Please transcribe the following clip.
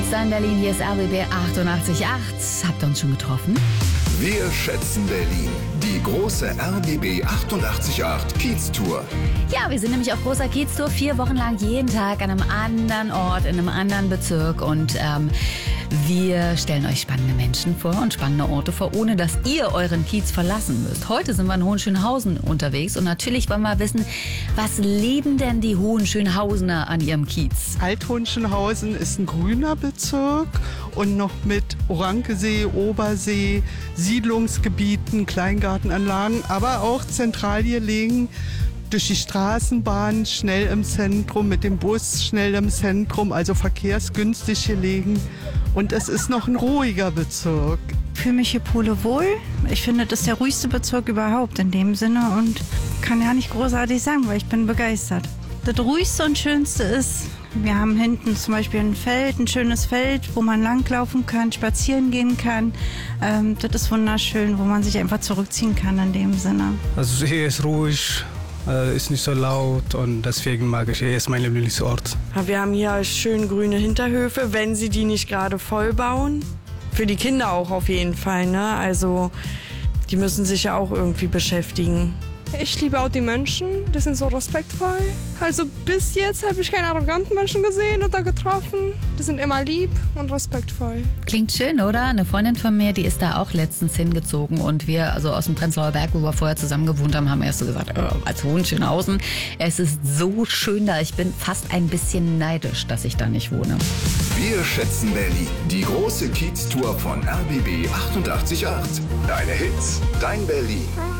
da in Berlin. Hier ist RBB 88.8. Habt ihr uns schon getroffen? Wir schätzen Berlin. Die große RBB 88.8 Kiez-Tour. Ja, wir sind nämlich auf großer Kiez-Tour. 4 Wochen lang jeden Tag an einem anderen Ort, in einem anderen Bezirk. Und wir stellen euch spannende Menschen vor und spannende Orte vor, ohne dass ihr euren Kiez verlassen müsst. Heute sind wir in Hohenschönhausen unterwegs und natürlich wollen wir wissen, was lieben denn die Hohenschönhausener an ihrem Kiez? Alt-Hohenschönhausen ist ein grüner Bezirk und noch mit Orankesee, Obersee, Siedlungsgebieten, Kleingartenanlagen, aber auch zentral gelegen. Durch die Straßenbahn schnell im Zentrum, mit dem Bus schnell im Zentrum, also verkehrsgünstig gelegen. Und es ist noch ein ruhiger Bezirk. Ich fühle mich hier pudelwohl. Ich finde, das ist der ruhigste Bezirk überhaupt in dem Sinne und kann ja nicht großartig sagen, weil ich bin begeistert. Das ruhigste und schönste ist, wir haben hinten zum Beispiel ein Feld, ein schönes Feld, wo man langlaufen kann, spazieren gehen kann. Das ist wunderschön, wo man sich einfach zurückziehen kann in dem Sinne. Also hier ist ruhig. Ist nicht so laut und deswegen mag ich hier, ist mein Lieblingsort. Wir haben hier schön grüne Hinterhöfe, wenn sie die nicht gerade voll bauen. Für die Kinder auch auf jeden Fall, ne? Also die müssen sich ja auch irgendwie beschäftigen. Ich liebe auch die Menschen, die sind so respektvoll. Also bis jetzt habe ich keine arroganten Menschen gesehen oder getroffen. Die sind immer lieb und respektvoll. Klingt schön, oder? Eine Freundin von mir, die ist da auch letztens hingezogen und wir, also aus dem Prenzlauer Berg, wo wir vorher zusammen gewohnt haben, haben erst so gesagt, als Hohenschönhausen, es ist so schön da. Ich bin fast ein bisschen neidisch, dass ich da nicht wohne. Wir schätzen Berlin. Die große Kiez-Tour von RBB 88.8. Deine Hits, dein Berlin.